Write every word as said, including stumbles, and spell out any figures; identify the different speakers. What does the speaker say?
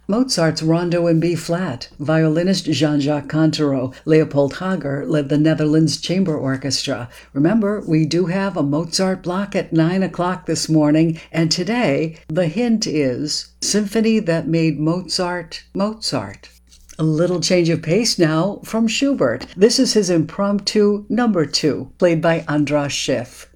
Speaker 1: Mozart's Rondo in B-flat. Violinist Jean-Jacques Cantero, Leopold Hager led the Netherlands Chamber Orchestra. Remember, we do have a Mozart block at nine o'clock this morning, and today the hint is Symphony that made Mozart Mozart. A little change of pace now from Schubert. This is his impromptu number two, played by Andras Schiff.